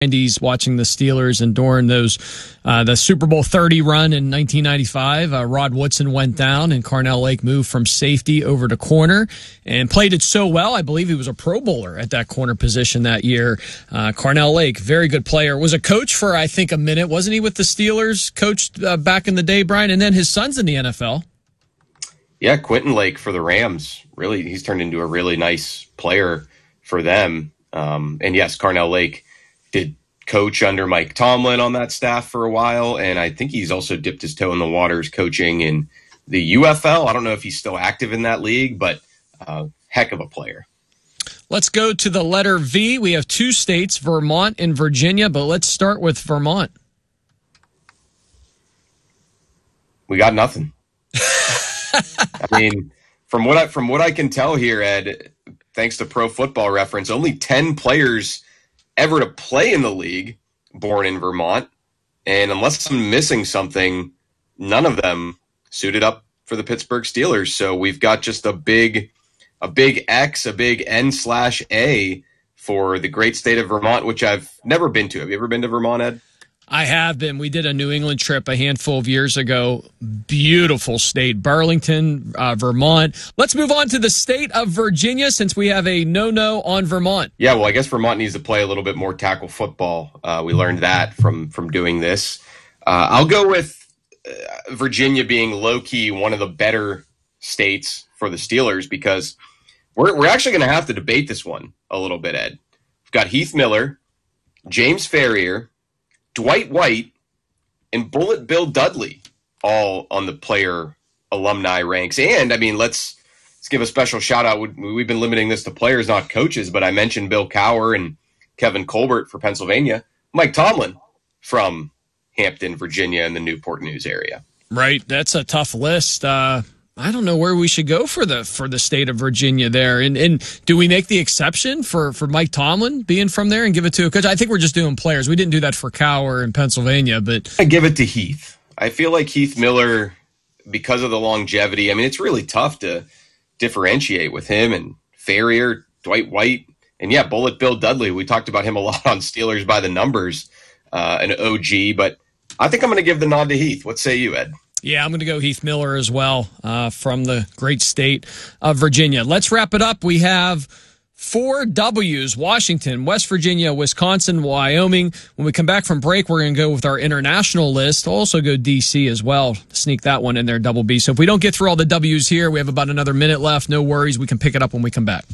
90s watching the Steelers and during those the Super Bowl 30 run in 1995. Rod Woodson went down and Carnell Lake moved from safety over to corner and played it so well. I believe he was a Pro Bowler at that corner position that year. Carnell Lake, very good player. Was a coach for, I think, a minute. Wasn't he with the Steelers? Coached back in the day, Brian, and then his son's in the NFL. Yeah, Quentin Lake for the Rams. Really, he's turned into a really nice player for them. And yes, Carnell Lake did coach under Mike Tomlin on that staff for a while, and I think he's also dipped his toe in the waters coaching in the UFL. I don't know if he's still active in that league, but heck of a player. Let's go to the letter V. We have two states, Vermont and Virginia, but let's start with Vermont. We got nothing. I mean, from what I can tell here, Ed, thanks to Pro Football Reference, only 10 players ever to play in the league born in Vermont. And unless I'm missing something, none of them suited up for the Pittsburgh Steelers. So we've got just a big X, a big N/A for the great state of Vermont, which I've never been to. Have you ever been to Vermont, Ed? I have been. We did a New England trip a handful of years ago. Beautiful state, Burlington, Vermont. Let's move on to the state of Virginia since we have a no-no on Vermont. Yeah, well, I guess Vermont needs to play a little bit more tackle football. We learned that from doing this. I'll go with Virginia being low-key one of the better states for the Steelers because we're actually going to have to debate this one a little bit, Ed. We've got Heath Miller, James Ferrier, Dwight White, and Bullet Bill Dudley all on the player alumni ranks. And, I mean, let's give a special shout-out. We've been limiting this to players, not coaches, but I mentioned Bill Cowher and Kevin Colbert for Pennsylvania. Mike Tomlin from Hampton, Virginia, and the Newport News area. Right. That's a tough list. I don't know where we should go for the state of Virginia there. And do we make the exception for Mike Tomlin being from there and give it to a coach? I think we're just doing players. We didn't do that for Cowher in Pennsylvania, but I give it to Heath. I feel like Heath Miller, because of the longevity, I mean, it's really tough to differentiate with him and Ferrier, Dwight White, and yeah, Bullet Bill Dudley. We talked about him a lot on Steelers by the Numbers, an OG, but I think I'm going to give the nod to Heath. What say you, Ed? Yeah, I'm going to go Heath Miller as well from the great state of Virginia. Let's wrap it up. We have 4 W's: Washington, West Virginia, Wisconsin, Wyoming. When we come back from break, we're going to go with our international list. I'll also go D.C. as well. Sneak that one in there, double B. So if we don't get through all the W's here, we have about another minute left. No worries. We can pick it up when we come back.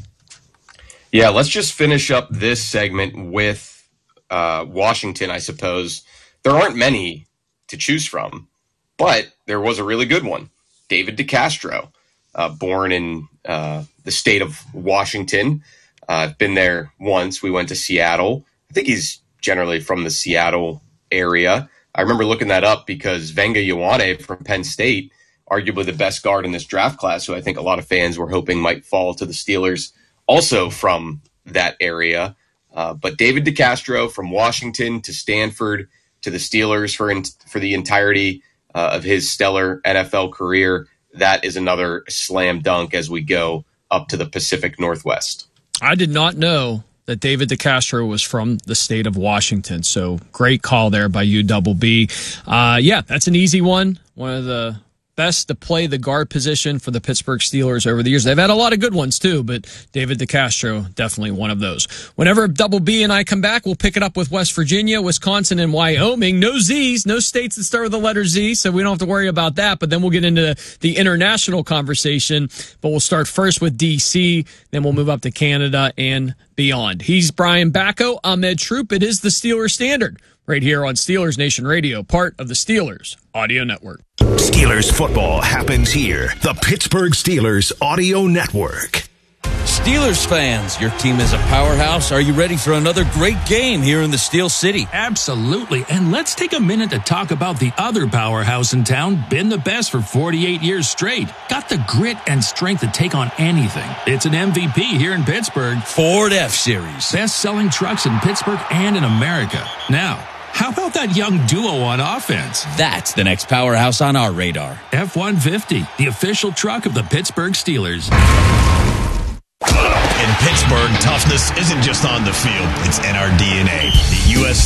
Yeah, let's just finish up this segment with Washington, I suppose. There aren't many to choose from, but there was a really good one. David DeCastro, born in the state of Washington. I've been there once. We went to Seattle. I think he's generally from the Seattle area. I remember looking that up because Venga Ioane from Penn State, arguably the best guard in this draft class, who I think a lot of fans were hoping might fall to the Steelers, also from that area. But David DeCastro from Washington to Stanford to the Steelers for the entirety of his stellar NFL career. That is another slam dunk as we go up to the Pacific Northwest. I did not know that David DeCastro was from the state of Washington. So great call there by you, Double B. Yeah, that's an easy one. One of the best to play the guard position for the Pittsburgh Steelers over the years. They've had a lot of good ones too, but David DeCastro, definitely one of those. Whenever Double B and I come back, we'll pick it up with West Virginia, Wisconsin, and Wyoming. No Z's, no states that start with the letter Z, so we don't have to worry about that, but then we'll get into the international conversation. But we'll start first with D.C., then we'll move up to Canada and beyond. He's Brian Bacco. I'm Ed Troop. It is the Steelers Standard right here on Steelers Nation Radio, part of the Steelers Audio Network. Steelers football happens here. The Pittsburgh Steelers Audio Network. Steelers fans, your team is a powerhouse. Are you ready for another great game here in the Steel City? Absolutely. And let's take a minute to talk about the other powerhouse in town, been the best for 48 years straight. Got the grit and strength to take on anything. It's an MVP here in Pittsburgh. Ford F-Series. Best-selling trucks in Pittsburgh and in America. Now, how about that young duo on offense? That's the next powerhouse on our radar. F-150, the official truck of the Pittsburgh Steelers. In Pittsburgh, toughness isn't just on the field, it's in our DNA. The U.S.